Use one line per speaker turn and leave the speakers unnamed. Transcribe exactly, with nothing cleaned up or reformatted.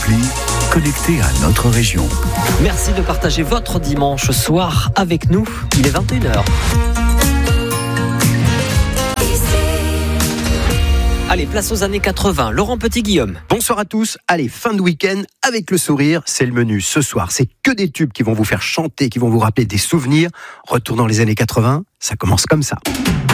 Conflits, connectés à notre région.
Merci de partager votre dimanche soir avec nous. Il est vingt et une heures. Allez, place aux années quatre-vingts. Laurent Petit-Guillaume.
Bonsoir à tous. Allez, fin de week-end avec le sourire. C'est le menu ce soir. C'est que des tubes qui vont vous faire chanter, qui vont vous rappeler des souvenirs. Retour dans les années quatre-vingts. Ça commence comme ça.